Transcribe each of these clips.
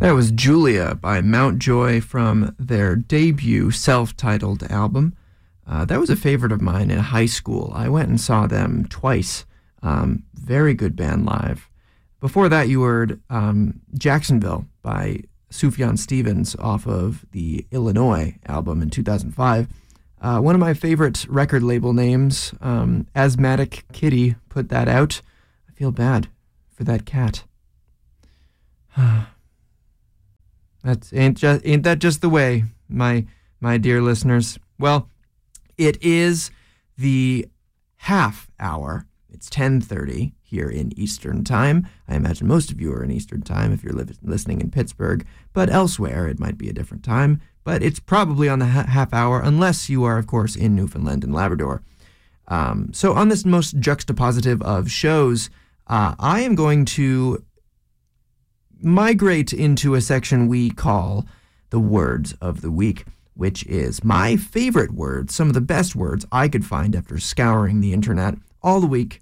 That was Julia by Mountjoy from their debut self-titled album. That was a favorite of mine in high school. I went and saw them twice. Very good band live. Before that, you heard Jacksonville by Sufjan Stevens off of the Illinois album in 2005. One of my favorite record label names, Asthmatic Kitty, put that out. I feel bad for that cat. Ain't that just the way, my dear listeners? Well, it is the half hour. It's 10:30 here in Eastern Time. I imagine most of you are in Eastern Time if you're listening in Pittsburgh, but elsewhere it might be a different time. But it's probably on the half hour, unless you are, of course, in Newfoundland and Labrador. So on this most juxtapositive of shows, I am going to migrate into a section we call the Words of the Week, which is my favorite words, some of the best words I could find after scouring the internet all the week.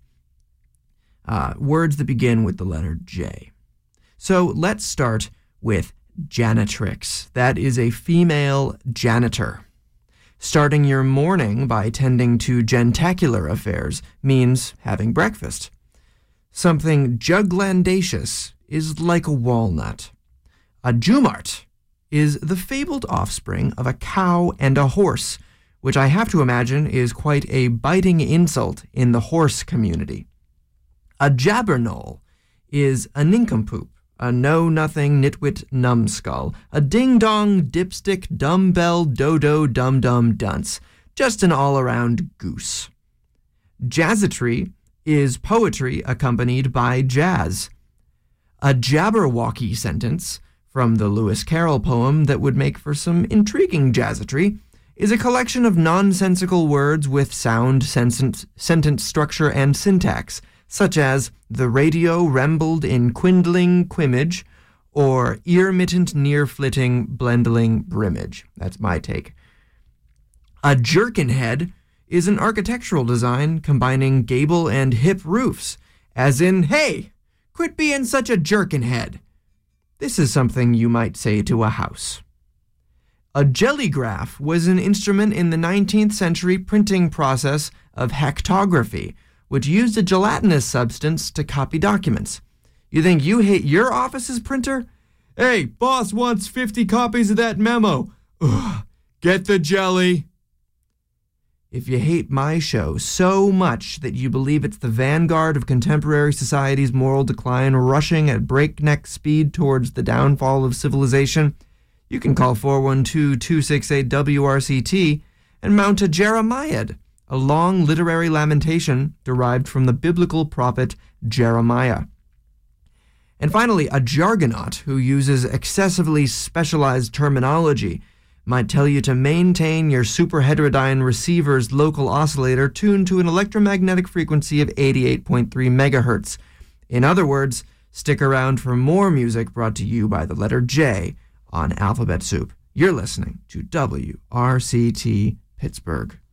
Words that begin with the letter J. So let's start with janitrix. That is a female janitor. Starting your morning by tending to gentacular affairs means having breakfast. Something juglandaceous is like a walnut. A Jumart is the fabled offspring of a cow and a horse, which I have to imagine is quite a biting insult in the horse community. A Jabberknoll is a nincompoop, a know-nothing nitwit numbskull, a ding-dong dipstick dumbbell dodo dum-dum dunce, just an all-around goose. Jazzatry is poetry accompanied by jazz. A Jabberwocky sentence, from the Lewis Carroll poem that would make for some intriguing jazzatry, is a collection of nonsensical words with sound, sentence structure, and syntax, such as the radio rembled in quindling quimage, or ear-mittent near-flitting blendling brimage. That's my take. A jerkinhead is an architectural design combining gable and hip roofs, as in, hey, quit being such a jerkinhead. This is something you might say to a house. A jellygraph was an instrument in the 19th century printing process of hectography, which used a gelatinous substance to copy documents. You think you hate your office's printer? Hey, boss wants 50 copies of that memo. Ugh, get the jelly. If you hate my show so much that you believe it's the vanguard of contemporary society's moral decline rushing at breakneck speed towards the downfall of civilization, you can call 412-268-WRCT and mount a Jeremiad, a long literary lamentation derived from the biblical prophet Jeremiah. And finally, a jargonaut who uses excessively specialized terminology might tell you to maintain your superheterodyne receiver's local oscillator tuned to an electromagnetic frequency of 88.3 megahertz. In other words, stick around for more music brought to you by the letter J on Alphabet Soup. You're listening to WRCT Pittsburgh.